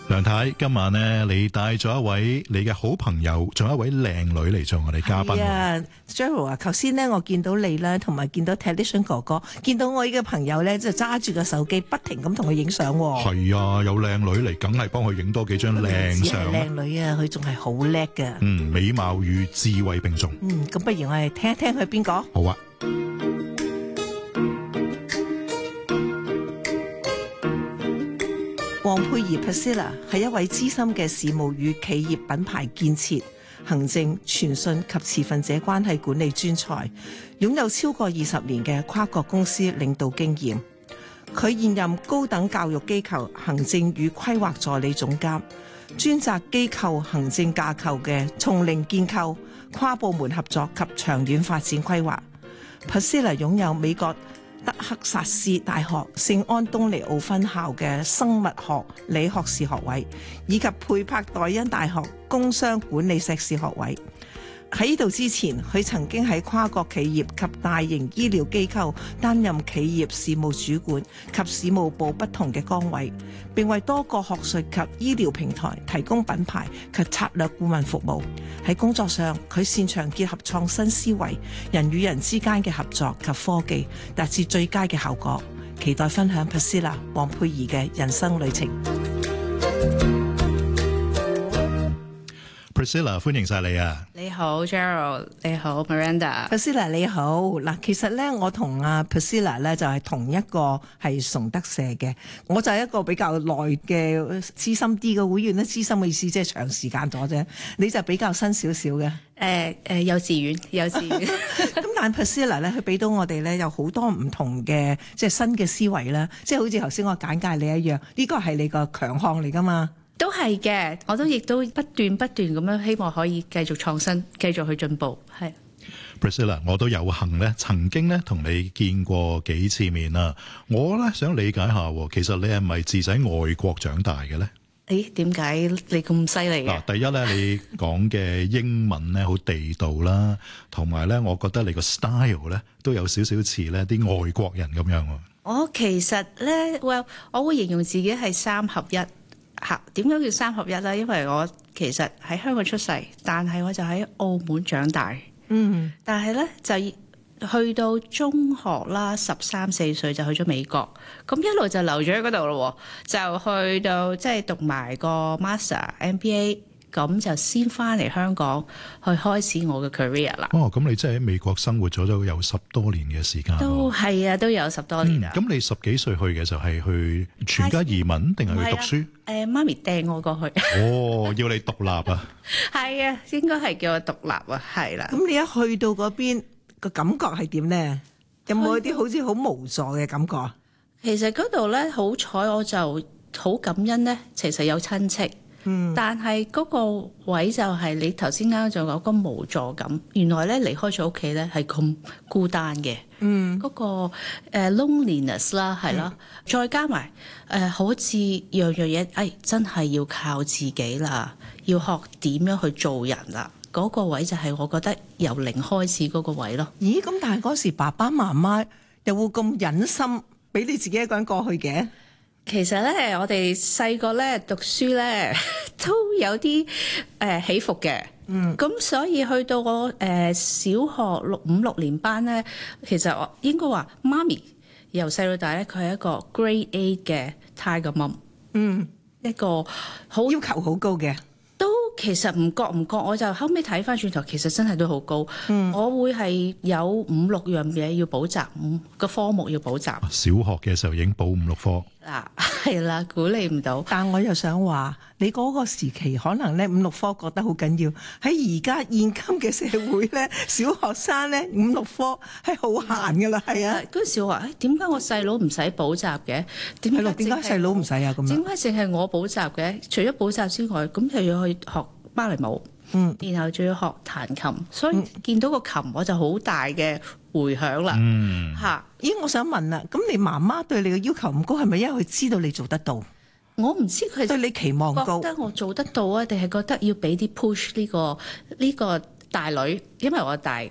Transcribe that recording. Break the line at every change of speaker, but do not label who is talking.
梁太，今晚呢，你帶咗一位你嘅好朋友，仲有一位靚女嚟做我哋嘉賓。
係啊 Gerald 啊，頭先呢，我見到你啦，同埋見到 Television 哥哥，見到我呢個朋友呢，就揸住個手機，不停咁同佢影相。
係啊，有靚女嚟，梗係幫佢影多幾張靚相。
靚女啊，佢仲係好叻㗎。
美貌與智慧並重。
咁不如我哋聽一聽佢邊個？
好啊。
黃佩儀 Priscilla 係一位資深嘅事務與企業品牌建設、行政、傳訊及持份者關係管理專才，擁有超過20年嘅跨國公司領導經驗。佢現任高等教育機構行政與規劃助理總監，專責機構行政架構嘅從零建構、跨部門合作及長遠發展規劃。Priscilla 擁有美國德克薩斯大學聖安東尼奧分校嘅生物學理學士學位，以及佩珀代恩大學工商管理碩士學位。喺呢度之前，佢曾經喺跨國企業及大型醫療機構擔任企業事務主管及事務部不同嘅崗位，並為多個學術及醫療平台提供品牌及策略顧問服務。喺工作上，佢擅長結合創新思維、人與人之間嘅合作及科技，達至最佳嘅效果。期待分享 Priscilla 黃佩儀嘅人生旅程。
Priscilla， 歡迎晒你啊！
你好 Gerald， 你好 Miranda。
Priscilla 你好，嗱，其實咧我同阿 Priscilla 咧就係同一個係崇德社嘅，我就係一個比較耐嘅資深啲嘅會員咧，資深嘅意思即係長時間咗啫，你就比較新少少嘅。
幼稚園。
咁但係 Priscilla 咧，佢俾到我哋咧有好多唔同嘅即係新嘅思維啦，即係好似頭先我簡介你一樣，呢個係你個強項嚟噶嘛。
都係嘅，我都亦都不斷咁樣希望可以繼續創新，繼續去進步。係
Priscilla， 我都有幸咧，曾經咧同你見過幾次面啦。我咧想理解下，其實你係咪自喺外國長大嘅咧？
誒，點解你咁犀利嘅？
第一咧，你講嘅英文咧好地道啦，同埋咧，我覺得你個 style 咧都有少少似咧啲外國人咁樣。
我其實咧，我會形容自己係三合一。點解叫三合一咧？因為我其實喺香港出世，但係我就喺澳門長大。但係咧就去到中學啦，13、14歲就去咗美國，咁一路就留咗喺嗰度咯。就去到即係讀埋個 Master MBA， 咁就先翻嚟香港去開始我嘅 career 啦。
咁你真係喺美國生活咗都有10多年嘅時間。
都係啊，都有10多年啊。
咁你10幾歲去嘅就係去全家移民定係去讀書？
媽咪掟我過去。
要你獨立啊？
係啊，應該係叫我獨立啊，係啦。
咁你一去到嗰邊個感覺係點咧？有冇一啲好似好無助嘅感覺？
其實嗰度咧，好彩我就好感恩咧，其實有親戚。但係嗰個位就係你頭先啱就講個無助感，原來咧離開咗屋企咧係咁孤單嘅，嗰個loneliness 啦，係啦，再加埋好似樣樣嘢，真係要靠自己啦，要學點樣去做人啦，嗰個位就係我覺得由零開始嗰個位咯。
咦？咁但係嗰時爸爸媽媽又會咁忍心俾你自己一個人過去嘅？
其實咧，我哋細個咧讀書咧都有啲起伏嘅。咁所以去到我小學5、6年班咧，其實我應該話媽咪由細到大咧，佢係一個 Grade 8嘅 Tiger Mom。一個好
要求好高嘅。
都其實唔覺，我就後尾睇翻轉頭，其實真係都好高。我會係有5、6樣嘢要補習，個科目要補習。
小學嘅時候已經補5、6科。
係啦，估你唔到。
但我又想話，你嗰個時期可能咧5、6科覺得好緊要，喺而家現今嘅社會咧，小學生咧5、6科係好閒噶啦，係啊。
嗰陣時我話，點解我細佬唔使補習嘅？點
解細佬唔使啊？咁
點解淨係我補習嘅？除咗補習之外，咁就要去學芭蕾舞，然後仲要學彈琴，所以見到個琴我就好大嘅回響啦。
咦，我想問啦，咁你媽媽對你嘅要求唔高，係咪因為佢知道你做得到？
我唔知佢
對你期望高，
覺得我做得到啊，定係覺得要俾啲 push 呢個大女，因為我大